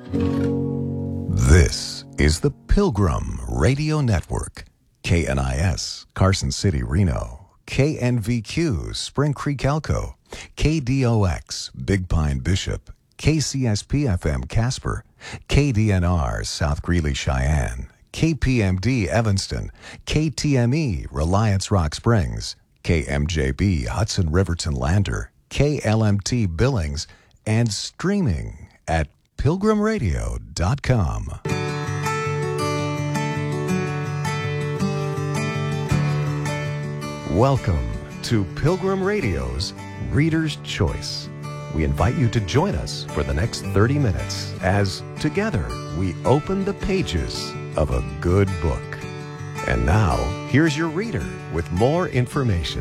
This is the Pilgrim Radio Network. KNIS, Carson City, Reno. KNVQ, Spring Creek, Elko. KDOX, Big Pine, Bishop. KCSP-FM, Casper. KDNR, South Greeley, Cheyenne. KPMD, Evanston. KTME, Reliance Rock Springs. KMJB, Hudson Riverton Lander. KLMT, Billings. And streaming at pilgrimradio.com. Welcome to Pilgrim Radio's Reader's Choice. We invite you to join us for the next 30 minutes as together we open the pages of a good book. And now, here's your reader with more information.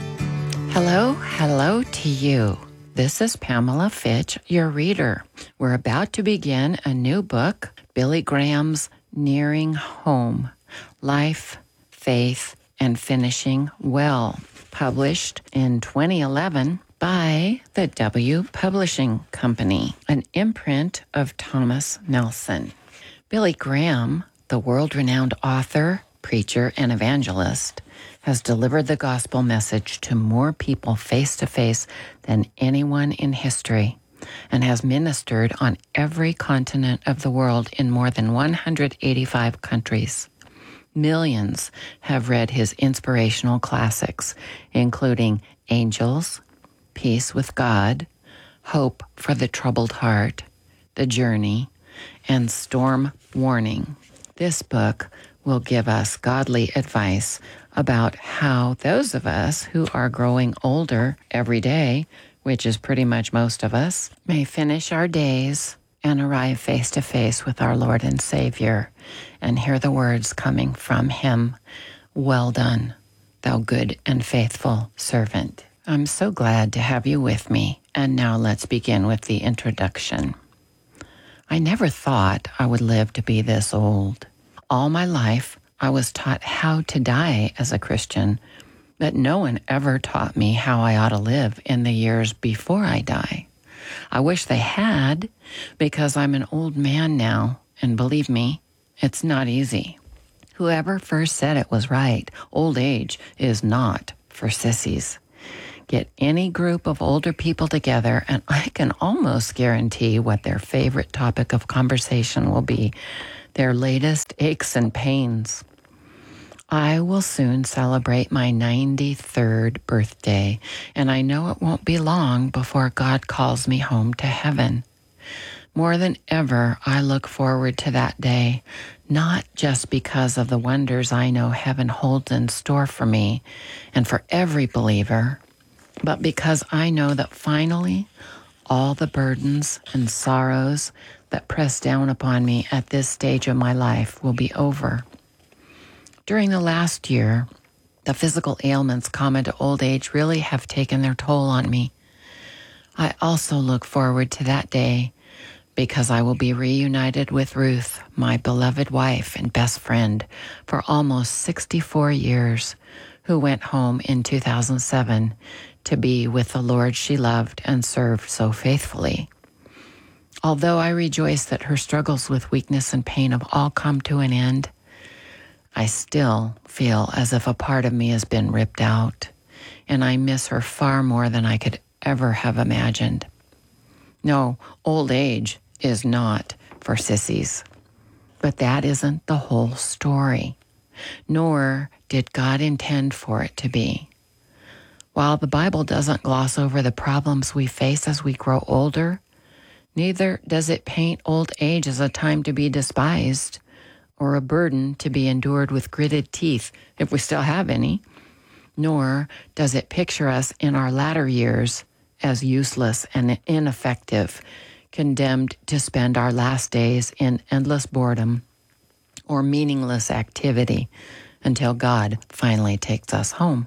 Hello to you. This is Pamela Fitch, your reader. We're about to begin a new book, Billy Graham's Nearing Home, Life, Faith, and Finishing Well, published in 2011 by the W Publishing Company, an imprint of Thomas Nelson. Billy Graham, the world-renowned author, preacher, and evangelist, has delivered the gospel message to more people face-to-face than anyone in history, and has ministered on every continent of the world in more than 185 countries. Millions have read his inspirational classics, including Angels, Peace with God, Hope for the Troubled Heart, The Journey, and Storm Warning. This book will give us godly advice about how those of us who are growing older every day, which is pretty much most of us, may finish our days and arrive face to face with our Lord and Savior and hear the words coming from Him, "Well done, thou good and faithful servant." I'm so glad to have you with me. And now let's begin with the introduction. I never thought I would live to be this old. All my life, I was taught how to die as a Christian, but no one ever taught me how I ought to live in the years before I die. I wish they had, because I'm an old man now, and believe me, it's not easy. Whoever first said it was right. Old age is not for sissies. Get any group of older people together, and I can almost guarantee what their favorite topic of conversation will be: their latest aches and pains. I will soon celebrate my 93rd birthday, and I know it won't be long before God calls me home to heaven. More than ever, I look forward to that day, not just because of the wonders I know heaven holds in store for me and for every believer, but because I know that finally all the burdens and sorrows that press down upon me at this stage of my life will be over. During the last year, the physical ailments common to old age really have taken their toll on me. I also look forward to that day because I will be reunited with Ruth, my beloved wife and best friend for almost 64 years, who went home in 2007 to be with the Lord she loved and served so faithfully. Although I rejoice that her struggles with weakness and pain have all come to an end, I still feel as if a part of me has been ripped out, and I miss her far more than I could ever have imagined. No, old age is not for sissies. But that isn't the whole story, nor did God intend for it to be. While the Bible doesn't gloss over the problems we face as we grow older, neither does it paint old age as a time to be despised or a burden to be endured with gritted teeth, if we still have any, nor does it picture us in our latter years as useless and ineffective, condemned to spend our last days in endless boredom or meaningless activity until God finally takes us home.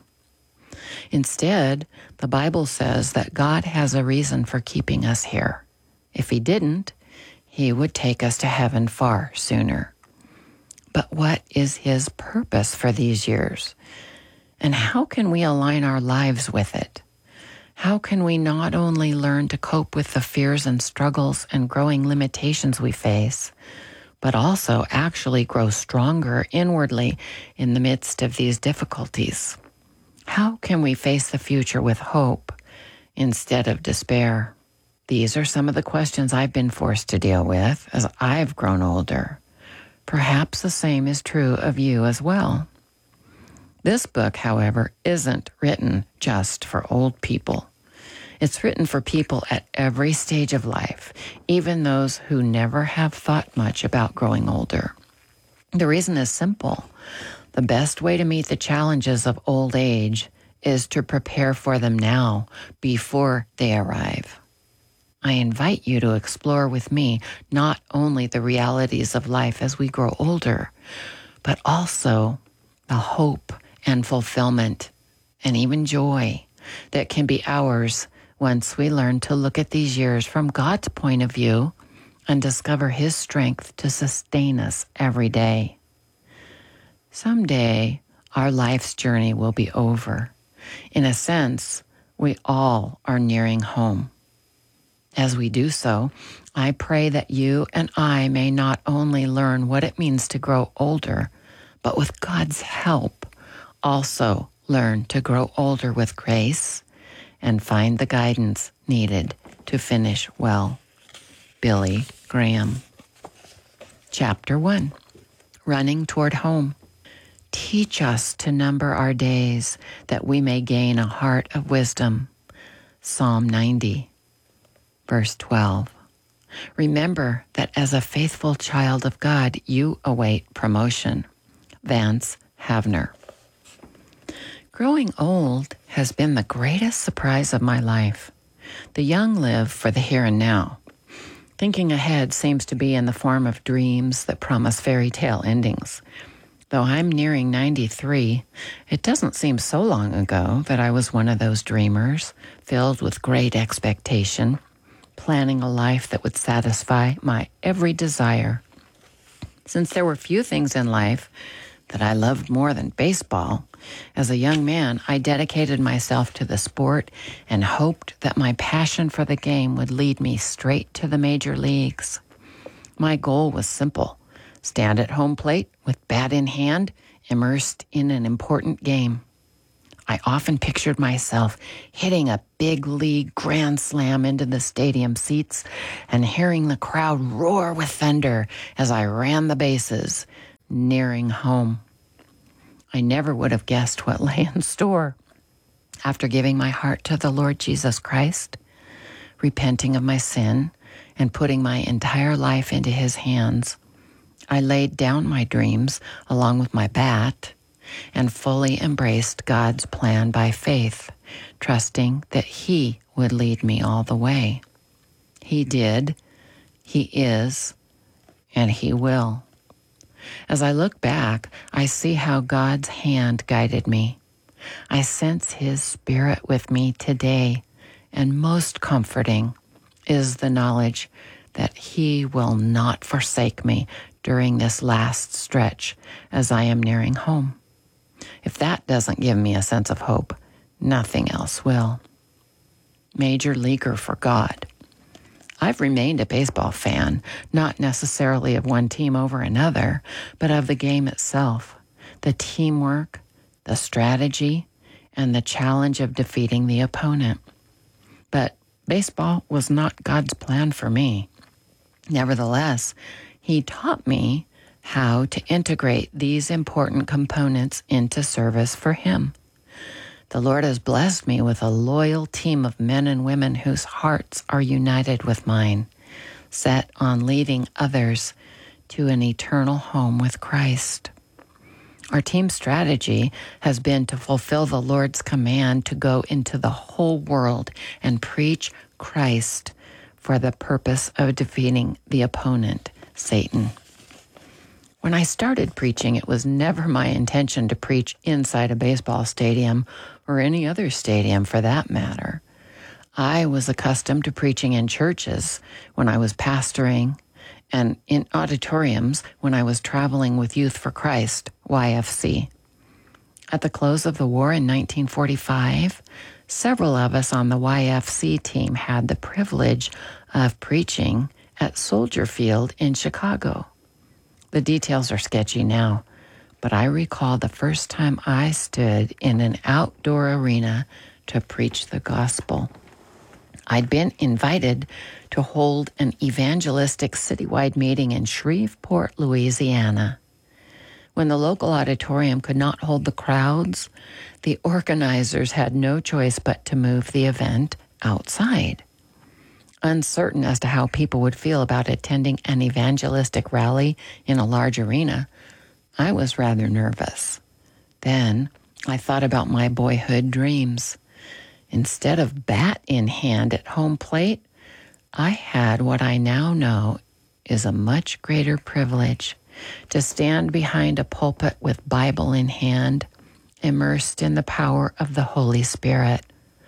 Instead, the Bible says that God has a reason for keeping us here. If He didn't, He would take us to heaven far sooner. But what is His purpose for these years? And how can we align our lives with it? How can we not only learn to cope with the fears and struggles and growing limitations we face, but also actually grow stronger inwardly in the midst of these difficulties? How can we face the future with hope instead of despair? These are some of the questions I've been forced to deal with as I've grown older. Perhaps the same is true of you as well. This book, however, isn't written just for old people. It's written for people at every stage of life, even those who never have thought much about growing older. The reason is simple. The best way to meet the challenges of old age is to prepare for them now, before they arrive. I invite you to explore with me not only the realities of life as we grow older, but also the hope and fulfillment and even joy that can be ours once we learn to look at these years from God's point of view and discover His strength to sustain us every day. Someday, our life's journey will be over. In a sense, we all are nearing home. As we do so, I pray that you and I may not only learn what it means to grow older, but with God's help, also learn to grow older with grace and find the guidance needed to finish well. Billy Graham. Chapter 1. Running Toward Home. Teach us to number our days that we may gain a heart of wisdom. Psalm 90, verse 12. Remember that as a faithful child of God, you await promotion. Vance Havner. Growing old has been the greatest surprise of my life. The young live for the here and now. Thinking ahead seems to be in the form of dreams that promise fairy tale endings. Though I'm nearing 93, it doesn't seem so long ago that I was one of those dreamers, filled with great expectation, planning a life that would satisfy my every desire. Since there were few things in life that I loved more than baseball, as a young man, I dedicated myself to the sport and hoped that my passion for the game would lead me straight to the major leagues. My goal was simple: stand at home plate with bat in hand, immersed in an important game. I often pictured myself hitting a big league grand slam into the stadium seats and hearing the crowd roar with thunder as I ran the bases, nearing home. I never would have guessed what lay in store. After giving my heart to the Lord Jesus Christ, repenting of my sin, and putting my entire life into His hands, I laid down my dreams along with my bat and fully embraced God's plan by faith, trusting that He would lead me all the way. He did, He is, and He will. As I look back, I see how God's hand guided me. I sense His Spirit with me today, and most comforting is the knowledge that He will not forsake me during this last stretch as I am nearing home. If that doesn't give me a sense of hope, nothing else will. Major leaguer for God. I've remained a baseball fan, not necessarily of one team over another, but of the game itself, the teamwork, the strategy, and the challenge of defeating the opponent. But baseball was not God's plan for me. Nevertheless, He taught me how to integrate these important components into service for Him. The Lord has blessed me with a loyal team of men and women whose hearts are united with mine, set on leading others to an eternal home with Christ. Our team strategy has been to fulfill the Lord's command to go into the whole world and preach Christ for the purpose of defeating the opponent, Satan. When I started preaching, it was never my intention to preach inside a baseball stadium or any other stadium for that matter. I was accustomed to preaching in churches when I was pastoring and in auditoriums when I was traveling with Youth for Christ, YFC. At the close of the war in 1945, Several of us on the YFC team had the privilege of preaching at Soldier Field in Chicago. The details are sketchy now, but I recall the first time I stood in an outdoor arena to preach the gospel. I'd been invited to hold an evangelistic citywide meeting in Shreveport, Louisiana. When the local auditorium could not hold the crowds, the organizers had no choice but to move the event outside. Uncertain as to how people would feel about attending an evangelistic rally in a large arena, I was rather nervous. Then I thought about my boyhood dreams. Instead of bat in hand at home plate, I had what I now know is a much greater privilege: to stand behind a pulpit with Bible in hand, immersed in the power of the Holy Spirit.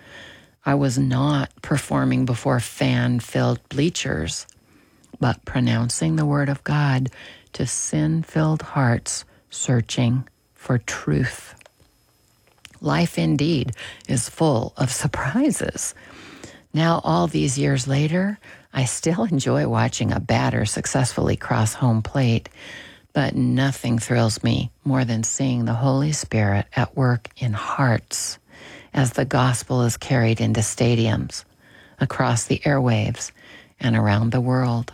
I was not performing before fan-filled bleachers, but pronouncing the Word of God to sin-filled hearts searching for truth. Life indeed is full of surprises. Now, all these years later, I still enjoy watching a batter successfully cross home plate, but nothing thrills me more than seeing the Holy Spirit at work in hearts as the gospel is carried into stadiums, across the airwaves, and around the world.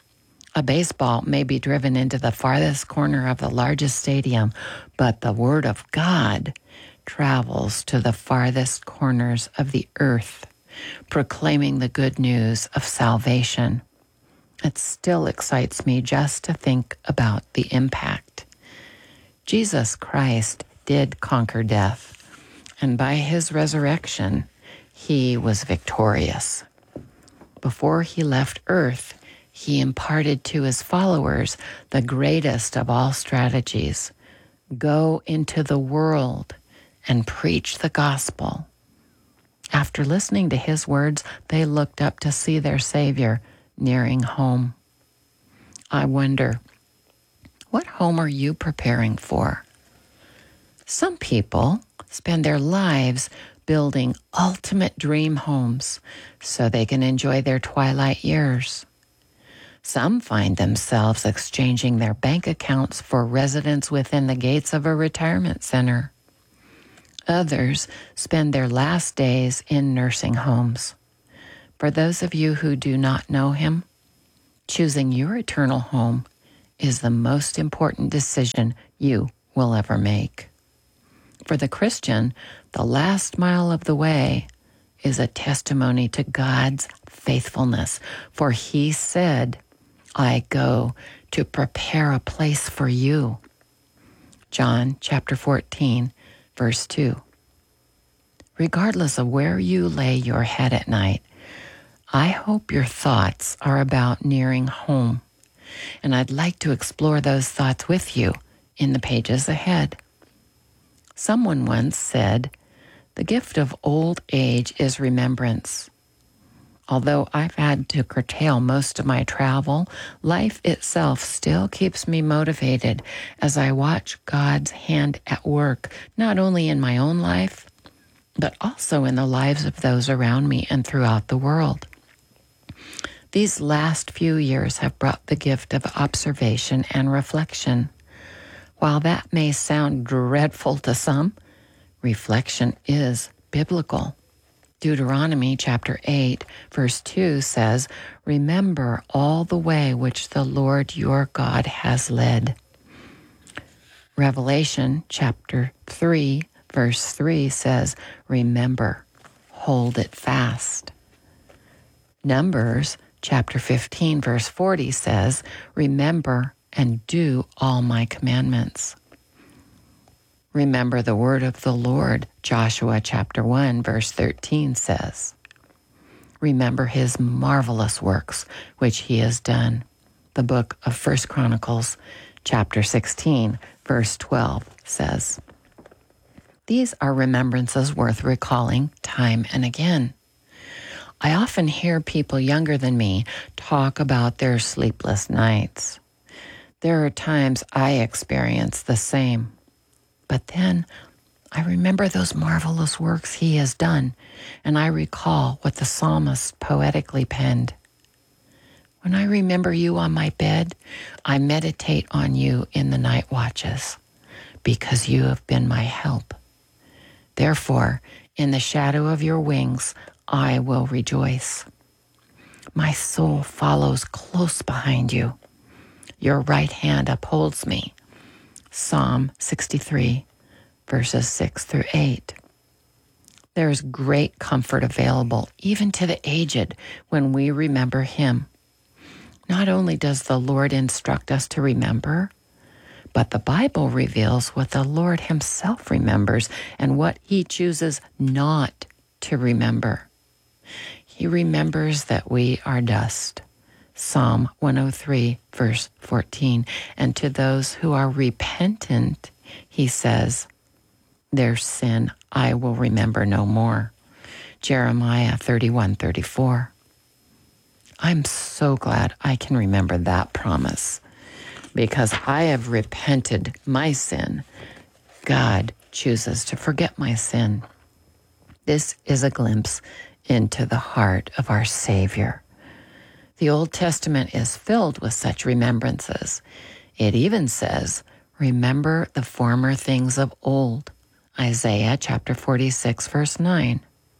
A baseball may be driven into the farthest corner of the largest stadium, but the Word of God travels to the farthest corners of the earth, proclaiming the good news of salvation. It still excites me just to think about the impact. Jesus Christ did conquer death, and by his resurrection, he was victorious. Before he left earth, he imparted to his followers the greatest of all strategies: go into the world and preach the gospel. After listening to his words, they looked up to see their Savior nearing home. I wonder, what home are you preparing for? Some people spend their lives building ultimate dream homes so they can enjoy their twilight years. Some find themselves exchanging their bank accounts for residence within the gates of a retirement center. Others spend their last days in nursing homes. For those of you who do not know him, choosing your eternal home is the most important decision you will ever make. For the Christian, the last mile of the way is a testimony to God's faithfulness. For he said, I go to prepare a place for you. John chapter 14, verse 2. Regardless of where you lay your head at night, I hope your thoughts are about nearing home, and I'd like to explore those thoughts with you in the pages ahead. Someone once said, the gift of old age is remembrance. Although I've had to curtail most of my travel, life itself still keeps me motivated as I watch God's hand at work, not only in my own life, but also in the lives of those around me and throughout the world. These last few years have brought the gift of observation and reflection. While that may sound dreadful to some, reflection is biblical. Deuteronomy chapter 8, verse 2 says, remember all the way which the Lord your God has led. Revelation chapter 3, verse 3 says, remember, hold it fast. Numbers chapter 15, verse 40 says, remember and do all my commandments. Remember the word of the Lord, Joshua chapter 1, verse 13 says. Remember his marvelous works which he has done. The book of 1 Chronicles chapter 16, verse 12 says. These are remembrances worth recalling time and again. I often hear people younger than me talk about their sleepless nights. There are times I experience the same. But then I remember those marvelous works he has done, and I recall what the psalmist poetically penned. When I remember you on my bed, I meditate on you in the night watches, because you have been my help. Therefore, in the shadow of your wings, I will rejoice. My soul follows close behind you. Your right hand upholds me. Psalm 63, verses 6 through 8. There is great comfort available, even to the aged, when we remember him. Not only does the Lord instruct us to remember, but the Bible reveals what the Lord himself remembers and what he chooses not to remember. He remembers that we are dust. Psalm 103, verse 14. And to those who are repentant, he says, their sin I will remember no more. Jeremiah 31:34. I'm so glad I can remember that promise. Because I have repented my sin, God chooses to forget my sin. This is a glimpse into the heart of our Savior. The Old Testament is filled with such remembrances. It even says, remember the former things of old. Isaiah chapter 46, verse 9.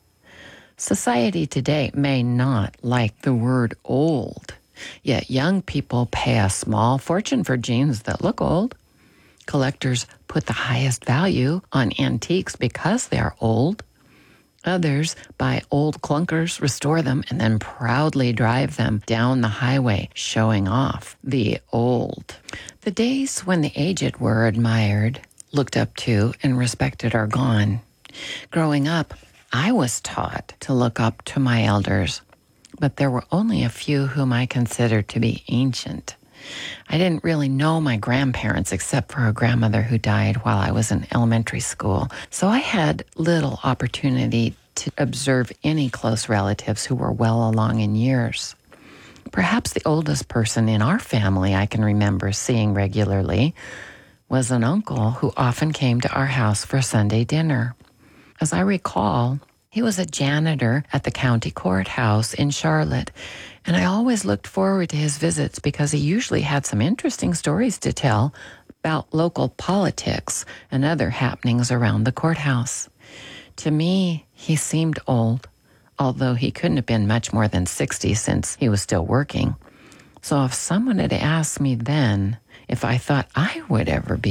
Society today may not like the word old, yet young people pay a small fortune for jeans that look old. Collectors put the highest value on antiques because they are old. Others buy old clunkers, restore them, and then proudly drive them down the highway, showing off the old. The days when the aged were admired, looked up to, and respected are gone. Growing up, I was taught to look up to my elders, but there were only a few whom I considered to be ancient. I didn't really know my grandparents except for a grandmother who died while I was in elementary school, so I had little opportunity to observe any close relatives who were well along in years. Perhaps the oldest person in our family I can remember seeing regularly was an uncle who often came to our house for Sunday dinner. As I recall, he was a janitor at the county courthouse in Charlotte, and I always looked forward to his visits because he usually had some interesting stories to tell about local politics and other happenings around the courthouse. To me, he seemed old, although he couldn't have been much more than 60 since he was still working. So if someone had asked me then if I thought I would ever be